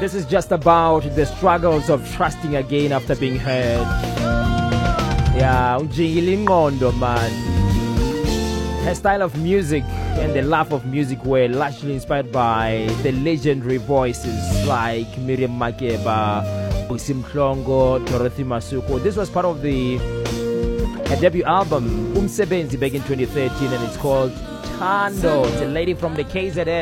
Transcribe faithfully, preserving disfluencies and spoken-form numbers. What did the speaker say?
This is just about the struggles of trusting again after being hurt. Yeah, ujingile ingqondo man. Her style of music and the love of music were largely inspired by the legendary voices like Miriam Makeba, Busi Mhlongo, Dorothy Masuko. This was part of the her debut album Umsebenzi back in twenty thirteen, and it's called Tando. It's a lady from the K Z N.